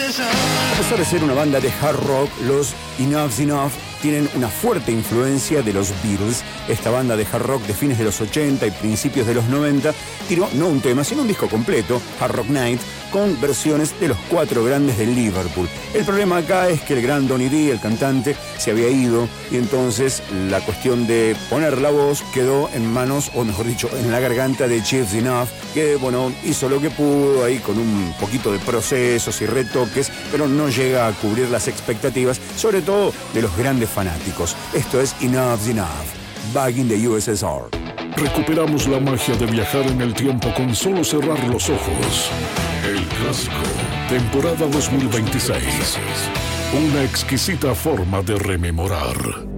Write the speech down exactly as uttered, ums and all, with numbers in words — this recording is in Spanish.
A pesar de ser una banda de hard rock, los Enough's Enough tienen una fuerte influencia de los Beatles. Esta banda de hard rock de fines de los ochenta y principios de los noventa tiró no un tema, sino un disco completo, Hard Rock Night, con versiones de los cuatro grandes de Liverpool. El problema acá es que el gran Donny Dee, el cantante, se había ido y entonces la cuestión de poner la voz quedó en manos, o mejor dicho, en la garganta de Jeff Enough, que bueno, hizo lo que pudo ahí con un poquito de procesos y retoques, pero no llega a cubrir las expectativas, sobre todo de los grandes fanáticos. Esto es Enough's Enough, Back in the U S S R. Recuperamos la magia de viajar en el tiempo con solo cerrar los ojos. El Clásico, temporada dos mil veintiséis. Una exquisita forma de rememorar.